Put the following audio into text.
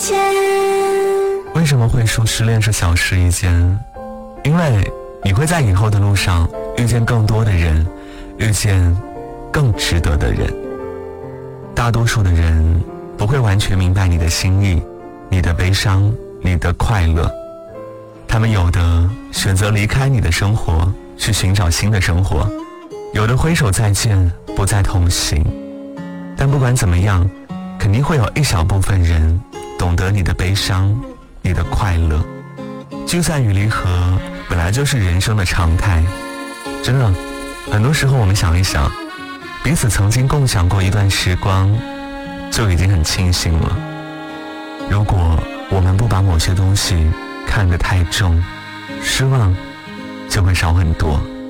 为什么会说失恋是小事一件？因为你会在以后的路上遇见更多的人，遇见更值得的人。大多数的人不会完全明白你的心意，你的悲伤，你的快乐。他们有的选择离开你的生活，去寻找新的生活，有的挥手再见，不再同行。但不管怎么样，肯定会有一小部分人懂得你的悲伤，你的快乐。聚散与离合本来就是人生的常态，真的，很多时候我们想一想，彼此曾经共享过一段时光，就已经很庆幸了。如果我们不把某些东西看得太重，失望就会少很多。